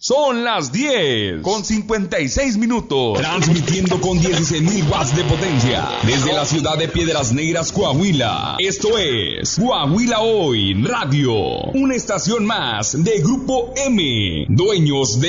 Son las 10:56. Transmitiendo con 16.000 watts de potencia desde la ciudad de Piedras Negras, Coahuila. Esto es Coahuila Hoy Radio, una estación más de Grupo M, dueños de